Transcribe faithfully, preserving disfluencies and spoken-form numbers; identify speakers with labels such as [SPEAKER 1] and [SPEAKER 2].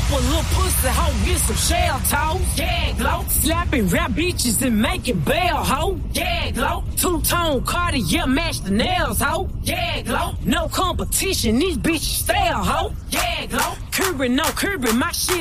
[SPEAKER 1] a little pussy hoe, get some shell toes. Yeah, glow. Slapping rap bitches and making bail, hoe. Yeah, glow. Two-tone Cartier match the nails, hoe. Yeah, glow. No competition, these bitches stale, hoe. Yeah, glow. Curbing, no curbing, my shit